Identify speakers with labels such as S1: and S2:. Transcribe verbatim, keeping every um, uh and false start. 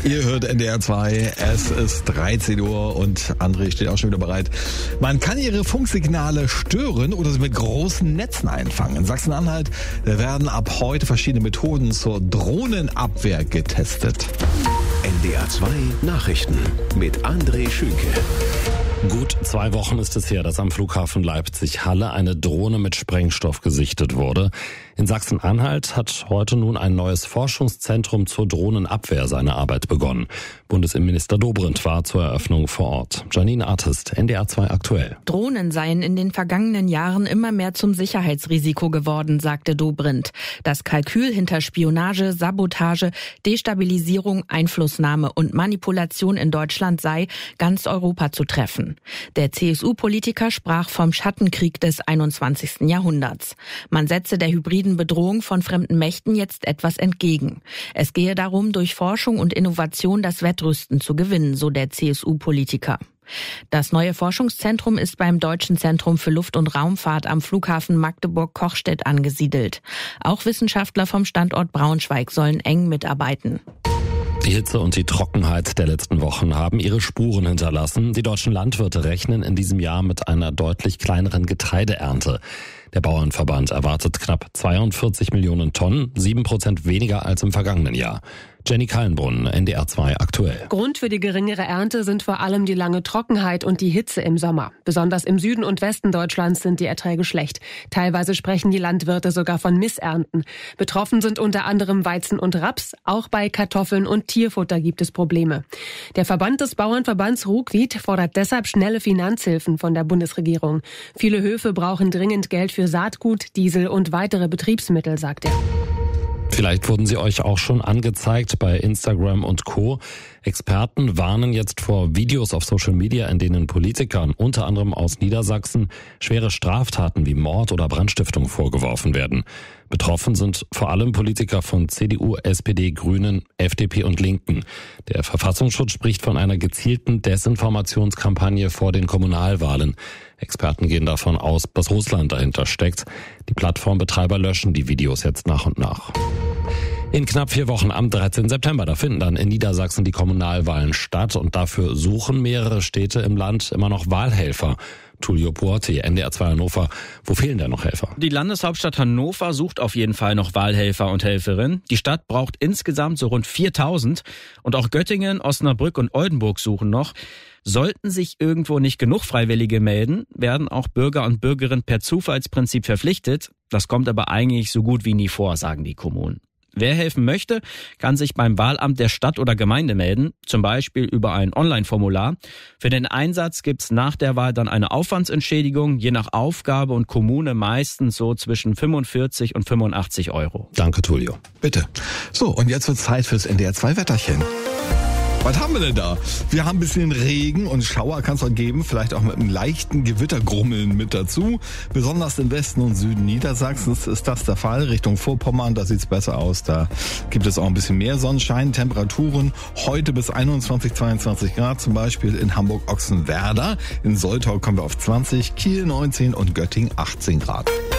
S1: Ihr hört N D R zwei, es ist dreizehn Uhr und André steht auch schon wieder bereit. Man kann ihre Funksignale stören oder sie mit großen Netzen einfangen. In Sachsen-Anhalt werden ab heute verschiedene Methoden zur Drohnenabwehr getestet.
S2: N D R zwei Nachrichten mit André Schünke.
S3: Gut zwei Wochen ist es her, dass am Flughafen Leipzig-Halle eine Drohne mit Sprengstoff gesichtet wurde. In Sachsen-Anhalt hat heute nun ein neues Forschungszentrum zur Drohnenabwehr seine Arbeit begonnen. Bundesinnenminister Dobrindt war zur Eröffnung vor Ort. Janine Artist, N D R zwei aktuell.
S4: Drohnen seien in den vergangenen Jahren immer mehr zum Sicherheitsrisiko geworden, sagte Dobrindt. Das Kalkül hinter Spionage, Sabotage, Destabilisierung, Einflussnahme und Manipulation in Deutschland sei, ganz Europa zu treffen. Der C S U-Politiker sprach vom Schattenkrieg des einundzwanzigsten Jahrhunderts. Man setze der hybriden Bedrohung von fremden Mächten jetzt etwas entgegen. Es gehe darum, durch Forschung und Innovation das Wettrüsten zu gewinnen, so der C S U-Politiker. Das neue Forschungszentrum ist beim Deutschen Zentrum für Luft- und Raumfahrt am Flughafen Magdeburg-Kochstedt angesiedelt. Auch Wissenschaftler vom Standort Braunschweig sollen eng mitarbeiten.
S3: Die Hitze und die Trockenheit der letzten Wochen haben ihre Spuren hinterlassen. Die deutschen Landwirte rechnen in diesem Jahr mit einer deutlich kleineren Getreideernte. Der Bauernverband erwartet knapp zweiundvierzig Millionen Tonnen, sieben Prozent weniger als im vergangenen Jahr. Jenny Kallenbrunn, N D R zwei aktuell.
S5: Grund für die geringere Ernte sind vor allem die lange Trockenheit und die Hitze im Sommer. Besonders im Süden und Westen Deutschlands sind die Erträge schlecht. Teilweise sprechen die Landwirte sogar von Missernten. Betroffen sind unter anderem Weizen und Raps. Auch bei Kartoffeln und Tierfutter gibt es Probleme. Der Verband des Bauernverbands Ruckwied fordert deshalb schnelle Finanzhilfen von der Bundesregierung. Viele Höfe brauchen dringend Geld für Saatgut, Diesel und weitere Betriebsmittel, sagt er.
S3: Vielleicht wurden sie euch auch schon angezeigt bei Instagram und Co. Experten warnen jetzt vor Videos auf Social Media, in denen Politikern, unter anderem aus Niedersachsen, schwere Straftaten wie Mord oder Brandstiftung vorgeworfen werden. Betroffen sind vor allem Politiker von C D U, S P D, Grünen, F D P und Linken. Der Verfassungsschutz spricht von einer gezielten Desinformationskampagne vor den Kommunalwahlen. Experten gehen davon aus, dass Russland dahinter steckt. Die Plattformbetreiber löschen die Videos jetzt nach und nach. In knapp vier Wochen am dreizehnten September, da finden dann in Niedersachsen die Kommunalwahlen statt und dafür suchen mehrere Städte im Land immer noch Wahlhelfer. Tullio Puotti, N D R zwei Hannover. Wo fehlen denn noch Helfer?
S6: Die Landeshauptstadt Hannover sucht auf jeden Fall noch Wahlhelfer und Helferinnen. Die Stadt braucht insgesamt so rund viertausend. Und auch Göttingen, Osnabrück und Oldenburg suchen noch. Sollten sich irgendwo nicht genug Freiwillige melden, werden auch Bürger und Bürgerinnen per Zufallsprinzip verpflichtet. Das kommt aber eigentlich so gut wie nie vor, sagen die Kommunen. Wer helfen möchte, kann sich beim Wahlamt der Stadt oder Gemeinde melden, zum Beispiel über ein Online-Formular. Für den Einsatz gibt's nach der Wahl dann eine Aufwandsentschädigung, je nach Aufgabe und Kommune meistens so zwischen fünfundvierzig und fünfundachtzig Euro.
S3: Danke, Tullio.
S1: Bitte. So, und jetzt wird Zeit fürs N D R zwei Wetterchen. Was haben wir denn da? Wir haben ein bisschen Regen und Schauer kann es auch geben, vielleicht auch mit einem leichten Gewittergrummeln mit dazu. Besonders im Westen und Süden Niedersachsens ist das der Fall. Richtung Vorpommern, da sieht's besser aus. Da gibt es auch ein bisschen mehr Sonnenschein. Temperaturen heute bis einundzwanzig, zweiundzwanzig Grad, zum Beispiel in Hamburg-Ochsenwerder. In Soltau kommen wir auf zwanzig, Kiel neunzehn und Göttingen achtzehn Grad.